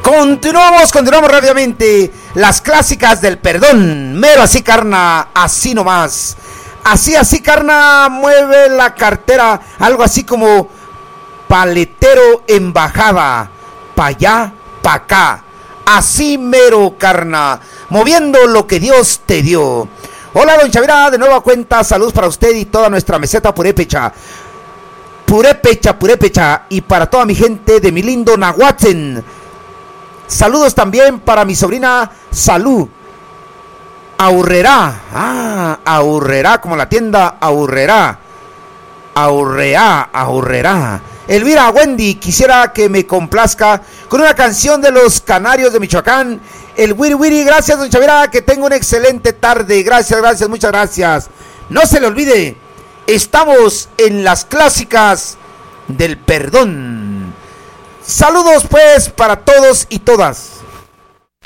Continuamos rápidamente. Las clásicas del perdón. Mero así, carna, así nomás. Así, carna, mueve la cartera. Algo así como paletero en bajada. Pa' allá, pa' acá. Así mero, carna. Moviendo lo que Dios te dio. Hola, don Chavira, de nueva cuenta. Saludos para usted y toda nuestra meseta purépecha. Purépecha. Y para toda mi gente de mi lindo Nahuatzen. Saludos también para mi sobrina Salud Ahurrerá. Ahurrerá, como la tienda Ahurrerá. Ahurrerá. Elvira Wendy, quisiera que me complazca con una canción de los Canarios de Michoacán. El Wiri Wiri. Gracias, don Chavira, que tenga una excelente tarde. Gracias, muchas gracias. No se le olvide, estamos en las clásicas del perdón. Saludos pues para todos y todas.